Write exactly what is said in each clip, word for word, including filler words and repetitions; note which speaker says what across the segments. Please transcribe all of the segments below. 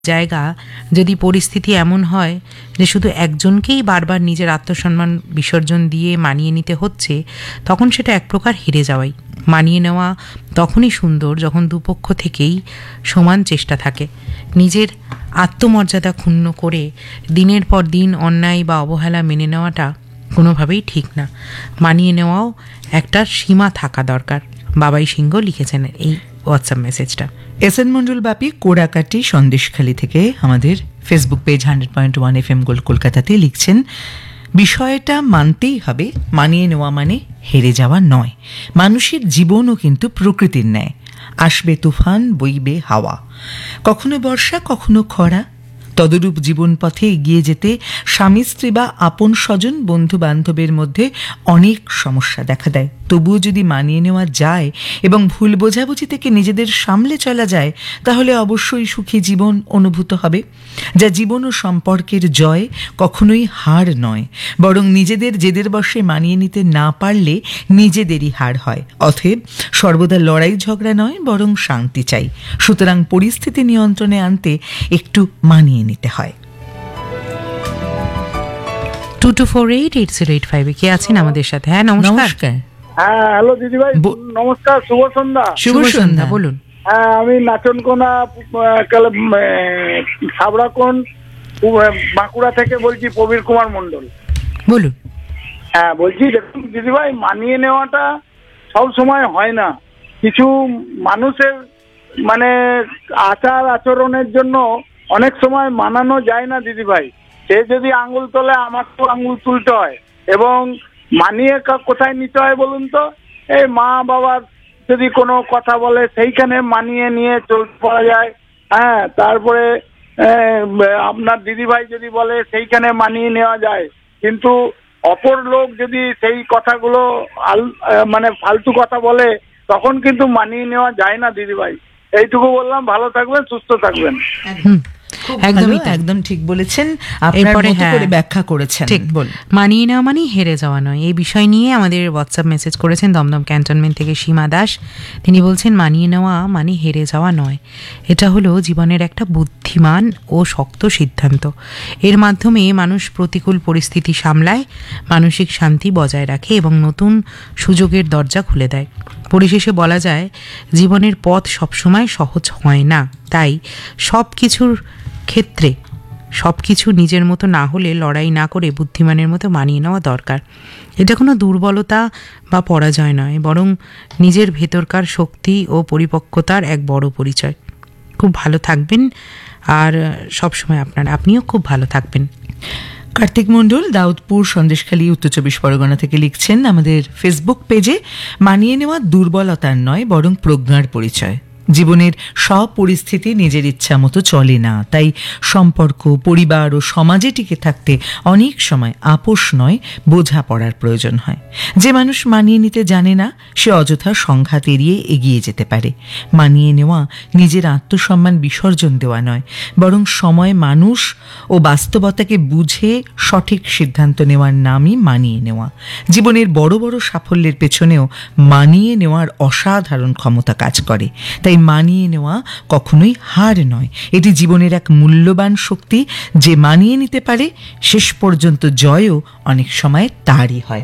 Speaker 1: জায়গা যদি পরিস্থিতি এমন হয় যে শুধু একজনকেই বারবার নিজের আত্মসম্মান বিসর্জন দিয়ে মানিয়ে নিতে হচ্ছে, তখন সেটা এক প্রকার হেরে যাওয়াই। মানিয়ে নেওয়া তখনই সুন্দর যখন দুপক্ষ থেকেই সমান চেষ্টা থাকে। নিজের আত্মমর্যাদা ক্ষুণ্ণ করে দিনের পর দিন অন্যায় বা অবহেলা মেনে নেওয়াটা কোনোভাবেই ঠিক না। মানিয়ে নেওয়াও একটা সীমা থাকা দরকার। বাবাই সিংহ লিখেছেন এই হোয়াটসঅ্যাপ মেসেজটা।
Speaker 2: এস এন মন্ডল বাপি কোড়াকাটি সন্দেশখালী থেকে আমাদের Facebook page hundred point one F M gold কলকাতাতে লিখছেন, বিষয়টা মানতেই হবে, মানিয়ে নেওয়া মানে হেরে যাওয়া নয়। মানুষের জীবনও কিন্তু প্রকৃতির ন্যায়। আসবে তুফান, বইবে হাওয়া, কখনো বর্ষা কখনো খরা। তদরূপ জীবন পথে এগিয়ে যেতে স্বামী স্ত্রী বা আপন স্বজন বন্ধু বান্ধবের মধ্যে অনেক সমস্যা দেখা দেয়। তবুও যদি মানিয়ে নেওয়া যায় এবং ভুল বোঝাবুঝি থেকে নিজেদের সামলে চলা যায়, তাহলে অবশ্যই সুখী জীবন অনুভূত হবে। যা জীবন ও সম্পর্কের জয়, কখনোই হার নয়, বরং নিজেদের জেদের বশে মানিয়ে নিতে না পারলে নিজেদেরই হার হয়। অতএব সর্বদা লড়াই ঝগড়া নয়, বরং শান্তি চাই। সুতরাং পরিস্থিতি নিয়ন্ত্রণে আনতে একটু মানিয়ে নিতে হয়।
Speaker 1: Two two four eight eight zero eight five কে আছেন আমাদের সাথে? হ্যাঁ, নমস্কার।
Speaker 3: হ্যাঁ, হ্যালো দিদিভাই, নমস্কার, শুভ সন্ধ্যা।
Speaker 1: শুভ সন্ধ্যা, বলুন।
Speaker 3: হ্যাঁ, আমি নাচনকোনা সাবড়াকোন বাঁকুড়া থেকে বলছি, প্রবীর কুমার মণ্ডল।
Speaker 1: বলুন।
Speaker 3: হ্যাঁ, বলছি দেখুন দিদিভাই, মানিয়ে নেওয়াটা সব সময় হয় না। কিছু মানুষের মানে আচার আচরণের জন্য অনেক সময় মানানো যায় না দিদিভাই। সে যদি আঙুল তোলে, আমাকেও আঙুল তুলতে হয়। এবং মানিয়ে কোথায় নিতে হয় বলুন তো? এই মা বাবার যদি কোনো কথা বলে সেইখানে মানিয়ে নিয়ে চলতে পারা যায়। হ্যাঁ, তারপরে আপনার দিদিভাই যদি বলে সেইখানে মানিয়ে নেওয়া যায়। কিন্তু অপর লোক যদি সেই কথাগুলো মানে ফালতু কথা বলে, তখন কিন্তু মানিয়ে নেওয়া যায় না দিদিভাই। এইটুকু বললাম। ভালো থাকবেন, সুস্থ থাকবেন।
Speaker 2: একদমই একদম ঠিক বলেছেন, আপনার মতো করে ব্যাখ্যা করেছেন।
Speaker 1: ঠিক বল, মানিয়ে নেওয়া মানে হেরে যাওয়া নয়। এই বিষয় নিয়ে আমাদের হোয়াটসঅ্যাপ মেসেজ করেছেন দমদম ক্যান্টনমেন্ট থেকে সীমা দাস। তিনি বলছেন, মানিয়ে নেওয়া মানে হেরে যাওয়া নয়, এটা হলো জীবনের একটা বুদ্ধিমান ও শক্ত সিদ্ধান্ত। এর মাধ্যমে মানুষ প্রতিকূল পরিস্থিতি সামলায়, মানসিক শান্তি বজায় রাখে এবং নতুন সুযোগের দরজা খুলে দেয়। পরিশেষে বলা যায়, জীবনের পথ সবসময় সহজ হয় না। তাই সব কিছুর ক্ষেত্রে সব কিছু নিজের মতো না হলে লড়াই না করে বুদ্ধিমানের মতো মানিয়ে নেওয়া দরকার। এটা কোনো দুর্বলতা বা পরাজয় নয়, বরং নিজের ভেতরকার শক্তি ও পরিপক্কতার এক বড় পরিচয়। খুব ভালো থাকবেন, আর সবসময় আপনার আপনিও খুব ভালো থাকবেন।
Speaker 2: কার্তিক মণ্ডল দাউদপুর সন্দেশখালী উত্তর চব্বিশ পরগনা থেকে লিখছেন আমাদের ফেসবুক পেজে, মানিয়ে নেওয়া দুর্বলতার নয়, বরং প্রজ্ঞার পরিচয়। জীবনের সব পরিস্থিতি নিজের ইচ্ছা মতো চলে না, তাই সম্পর্ক, পরিবার ও সমাজে টিকে থাকতে অনেক সময় আপোষ নয়, বোঝাপড়ার প্রয়োজন হয়। যে মানুষ মানিয়ে নিতে জানে না, সে অযথা সংঘাত এড়িয়ে এগিয়ে যেতে পারে। মানিয়ে নেওয়া নিজের আত্মসম্মান বিসর্জন দেওয়া নয়, বরং সময়, মানুষ ও বাস্তবতাকে বুঝে সঠিক সিদ্ধান্ত নেওয়ার নামই মানিয়ে নেওয়া। জীবনের বড় বড় সাফল্যের পেছনেও মানিয়ে নেওয়ার অসাধারণ ক্ষমতা কাজ করে। তাই মানিয়ে নেওয়া কখনোই হার নয়, এটি জীবনের এক মূল্যবান শক্তি। যে মানিয়ে নিতে পারে, শেষ পর্যন্ত জয়ও অনেক সময় তারই হয়।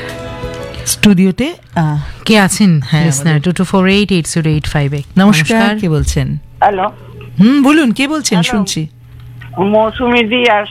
Speaker 2: স্টুডিওতে
Speaker 1: কে আছেন? Two two four eight eight zero eight five.
Speaker 2: নমস্কার, কে বলছেন?
Speaker 4: হ্যালো।
Speaker 2: হুম, বলুন, কে বলছেন? শুনছি।
Speaker 4: মৌসুমী দি। আর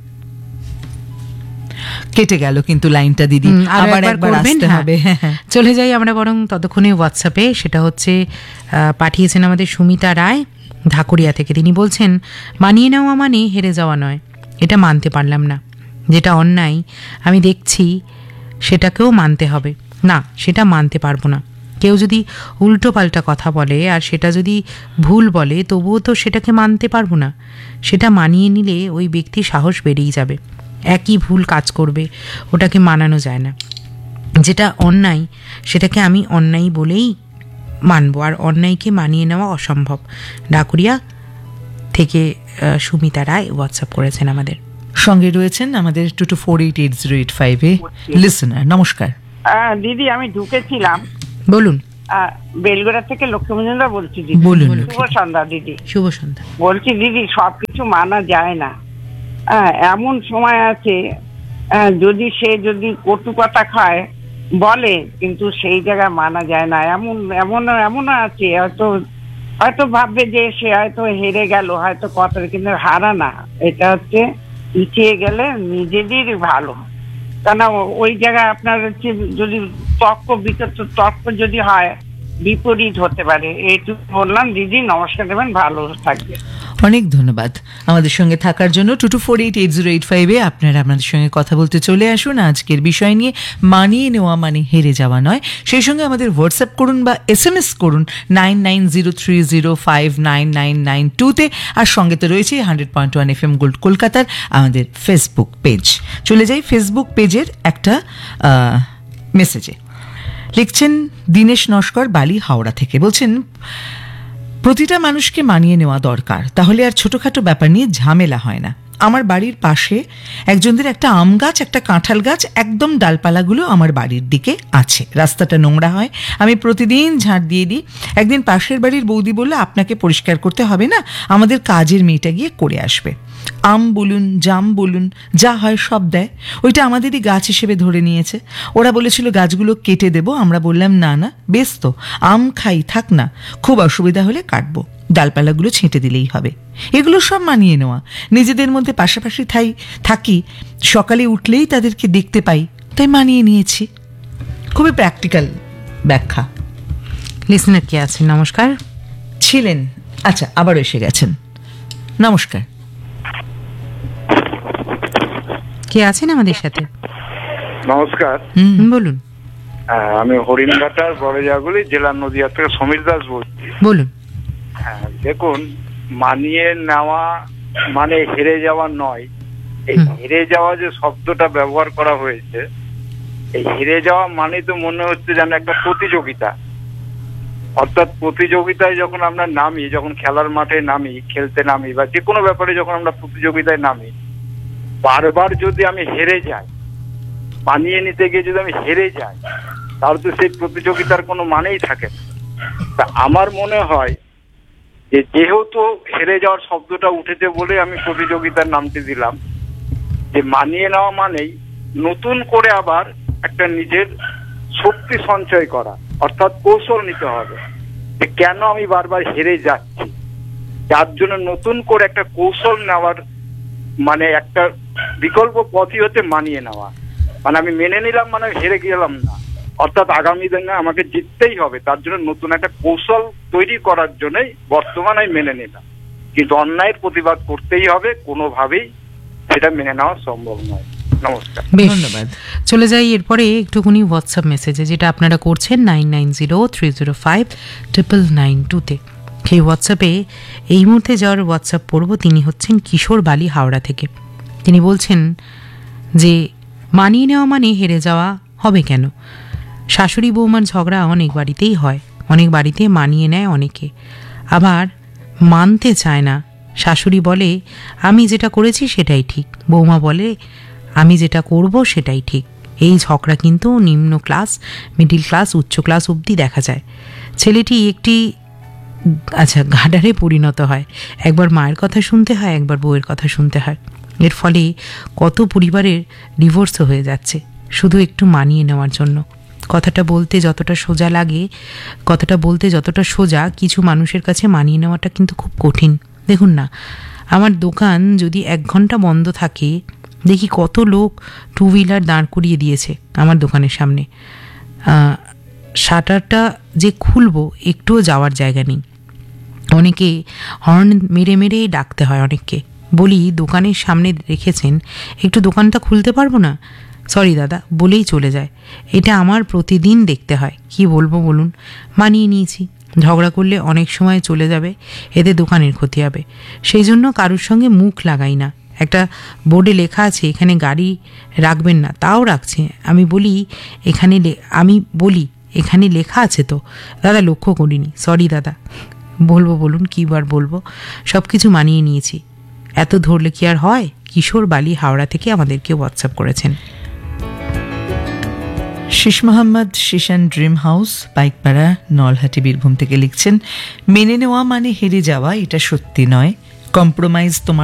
Speaker 2: কেটে গেল কিন্তু লাইনটা দিদি, আবার একবার আসতে হবে।
Speaker 1: চলে যাই আমরা বরং ততক্ষণে হোয়াটসঅ্যাপে। সেটা হচ্ছে পাঠিয়েছেন আমাদের সুমিতা রায় ঢাকুরিয়া থেকে। তিনি বলছেন, মানিয়ে নেওয়া মানে হেরে যাওয়া নয়, এটা মানতে পারলাম না, যেটা অন্যায় আমি দেখছি সেটাকেও মানতে হবে না, সেটা মানতে পারবো না। কেউ যদি উল্টো পাল্টা কথা বলে আর সেটা যদি ভুল বলে, তবুও তো সেটাকে মানতে পারবো না। সেটা মানিয়ে নিলে ওই ব্যক্তির সাহস বেড়েই যাবে, একই ভুল কাজ করবে, ওটাকে মানানো যায় না। যেটা অন্যায় সেটাকে আমি অন্যায় বলেই মানবো, আর অন্যায়কে মানিয়ে নেওয়া অসম্ভব। ডাকুরিয়া থেকে সুমিতা রায় হোয়াটসঅ্যাপ করেছেন আমাদের
Speaker 2: সঙ্গে। রয়েছেন আমাদের two two four eight eight zero eight five এ লিসেনার। নমস্কার
Speaker 4: দিদি, আমি ঢুকেছিলাম।
Speaker 1: বলুন।
Speaker 4: আহ, বেলগোড়া থেকে লক্ষ্মী মজুমদার বলছি দিদি।
Speaker 2: বলুন,
Speaker 4: শুভ
Speaker 2: লক্ষ্মী।
Speaker 4: সন্ধ্যা দিদি।
Speaker 1: শুভ সন্ধ্যা।
Speaker 4: বলছি দিদি, সবকিছু মানা যায় না। হ্যাঁ, এমন সময় আছে আহ, যদি সে যদি কটু কথা খায় বলে, কিন্তু সেই জায়গায় মানা যায় না। এমন এমন এমন আছে, হয়তো হয়তো ভাববে যে সে হয়তো হেরে গেল, হয়তো কথা, কিন্তু হারা না। এটা হচ্ছে পিছিয়ে গেলে নিজেদেরই ভালো। কেন ওই জায়গায় আপনার হচ্ছে যদি তর্ক বিতর্ক তর্ক যদি হয়, বিপরীত হতে পারে। এইটুকু বললাম দিদি। নমস্কার দেবেন, ভালো থাকবে।
Speaker 2: অনেক ধন্যবাদ আমাদের সঙ্গে থাকার জন্য। Two two four eight eight zero eight ফাইভে আপনারা আমাদের সঙ্গে কথা বলতে চলে আসুন আজকের বিষয় নিয়ে। মানিয়ে নেওয়া মানে হেরে যাওয়া নয়। সেই সঙ্গে আমাদের হোয়াটসঅ্যাপ করুন বা এস এম এস করুন nine nine zero three zero five nine nine nine টুতে। আর সঙ্গে তো রয়েছে hundred point one F M gold কলকাতার আমাদের ফেসবুক পেজ। চলে যাই ফেসবুক পেজের একটা মেসেজে। লিখছেন দীনেশ নস্কর, বালি, হাওড়া থেকে। বলছেন, প্রতিটা মানুষকে মানিয়ে নেওয়া দরকার, তাহলে আর ছোটখাটো ব্যাপার নিয়ে ঝামেলা হয় না। আমার বাড়ির পাশে একজনদের একটা আম গাছ, একটা কাঁঠাল গাছ, একদম ডালপালাগুলো আমার বাড়ির দিকে আছে। রাস্তাটা নোংরা হয়, আমি প্রতিদিন ঝাঁট দিয়ে দিই। একদিন পাশের বাড়ির বৌদি বলল, আপনাকে পরিষ্কার করতে হবে না, আমাদের কাজের মেয়েটা গিয়ে করে আসবে। আম বলুন, জাম বলুন, যা হয় সব দেয়। ওইটা আমাদেরই গাছ হিসেবে ধরে নিয়েছে। ওরা বলেছিল গাছগুলো কেটে দেব, আমরা বললাম না না, বেশ তো, আম খাই, থাক না, খুব অসুবিধা হলে কাটবো, ডালপালাগুলো ছেঁটে দিলেই হবে। এগুলো সব মানিয়ে নেওয়া। নিজেদের মধ্যে পাশাপাশি থাই থাকি, সকালে উঠলেই তাদেরকে দেখতে পাই, তাই মানিয়ে নিয়েছি। খুবই প্র্যাকটিক্যাল ব্যাখ্যা।
Speaker 1: লিসনার কে আছেন? নমস্কার।
Speaker 2: ছিলেন, আচ্ছা আবার এসে গেছেন। নমস্কার।
Speaker 1: কে আছেন আমাদের সাথে?
Speaker 3: নমস্কার।
Speaker 2: হুম,
Speaker 1: বলুন
Speaker 3: হ্যাঁ, আমি হরিণঘাটার বড়জাগুলি, জেলা নদিয়া থেকে সমীর দাস বলছি।
Speaker 1: বলুন।
Speaker 3: হ্যাঁ, দেখুন, মানিয়ে নেওয়া মানে হেরে যাওয়া নয়। এই
Speaker 1: হুম।
Speaker 3: হেরে যাওয়া যে শব্দটা ব্যবহার করা হয়েছে, এই হেরে যাওয়া মানে তো মনে হচ্ছে যেন একটা প্রতিযোগিতা। অর্থাৎ প্রতিযোগিতায় যখন আমরা নামি, যখন খেলার মাঠে নামি, খেলতে নামি, বা যে কোনো ব্যাপারে যখন আমরা প্রতিযোগিতায় নামি, বারবার যদি আমি হেরে যাই, মানিয়ে নিতে গিয়ে যদি আমি হেরে যাই, তাহলে তো সেই প্রতিযোগিতার কোনো মানেই থাকে না। তা আমার মনে হয় যে যেহেতু হেরে যাওয়ার শব্দটা উঠেছে বলে আমি প্রতিযোগিতার নামটি দিলাম, যে মানিয়ে নেওয়া মানেই নতুন করে আবার একটা নিজের শক্তি সঞ্চয় করা, অর্থাৎ কৌশল নিতে হবে যে কেন আমি বারবার হেরে যাচ্ছি, যার জন্য নতুন করে একটা কৌশল নেওয়ার মানে একটা বিকল্প পথই হচ্ছে মানিয়ে নেওয়া। মানে আমি মেনে নিলাম, মানে হেরে গেলাম না, অর্থাৎ আগামী দিনে আমাকে জিততেই হবে, তার জন্য নতুন একটা কৌশল তৈরি করার জন্যই বর্তমানে আমি মেনে নিলাম। কিন্তু অন্যায়ের প্রতিবাদ করতেই হবে, কোনোভাবেই সেটা মেনে নেওয়া সম্ভব নয়। নমস্কার।
Speaker 1: বেশ,
Speaker 2: ধন্যবাদ।
Speaker 1: চলে যাই এরপরে একটুখানি হোয়াটসঅ্যাপ মেসেজে, যেটা আপনারা করছেন nine nine zero three zero five triple nine টুতে। সেই হোয়াটসঅ্যাপে এই মুহূর্তে যাওয়ার হোয়াটসঅ্যাপ পড়ব, তিনি হচ্ছেন কিশোর বালি, হাওড়া থেকে। তিনি বলছেন যে মানিয়ে নেওয়া মানে হেরে যাওয়া হবে কেন? শাশুড়ি বৌমার ঝগড়া অনেক বাড়িতেই হয়, অনেক বাড়িতে মানিয়ে নেয় অনেকে, আবার মানতে চায় না। শাশুড়ি বলে আমি যেটা করেছি সেটাই ঠিক, বৌমা বলে আমি যেটা করব সেটাই ঠিক। এই ঝগড়া কিন্তু নিম্ন ক্লাস, মিডিল ক্লাস, উচ্চ ক্লাস অবধি দেখা যায়। ছেলেটি একটি আচ্ছা গাডারে পরিণত হয়, একবার মায়ের কথা শুনতে হয়, একবার বউয়ের কথা শুনতে হয়। এর ফলে কত পরিবারের ডিভোর্সও হয়ে যাচ্ছে, শুধু একটু মানিয়ে নেওয়ার জন্য। কথাটা বলতে যতটা সোজা লাগে, কথাটা বলতে যতটা সোজা, কিছু মানুষের কাছে মানিয়ে নেওয়াটা কিন্তু খুব কঠিন। দেখুন না, আমার দোকান যদি এক ঘন্টা বন্ধ থাকে, দেখি কত লোক টু হুইলার দাঁড় করিয়ে দিয়েছে আমার দোকানের সামনে। শাটারটা যে খুলবো, একটুও যাওয়ার জায়গা নেই। অনেকে হর্ন মেরে মেরে ডাকতে হয় অনেককে। বলি দোকানের সামনে রেখেছেন, একটু দোকানটা খুলতে পারবো না? সরি দাদা বলেই চলে যায়। এটা আমার প্রতিদিন দেখতে হয়, কি বলবো বলুন। মানিয়ে নিয়েছি, ঝগড়া করলে অনেক সময় চলে যাবে, এতে দোকানের ক্ষতি হবে, সেই জন্য কারোর সঙ্গে মুখ লাগাই না। একটা বোর্ডে লেখা আছে এখানে গাড়ি রাখবেন না, তাও রাখছে। আমি বলি এখানে আমি বলি এখানে লেখা আছে তো দাদা, লক্ষ্য করিনি, সরি দাদা। বলবো বলুন, কী বার বলবো, সব কিছু মানিয়ে নিয়েছি। এত ধরলে কি আর হয়? কিশোর বালি, হাওড়া থেকে আমাদেরকে হোয়াটসঅ্যাপ করেছেন।
Speaker 2: শেষ মোহাম্মদ শিশান ড্রিম হাউস পাইকপাড়া নলহাটি বীরভূম থেকে লিখছেন, মেনে নেওয়া মানে হেরে যাওয়া এটা সত্যি নয়, কম্প্রোমাইজ তোমার